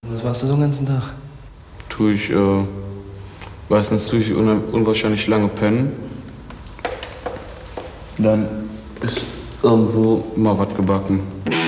Was machst du so den ganzen Tag? Meistens tue ich unwahrscheinlich lange pennen. Dann ist irgendwo mal was gebacken.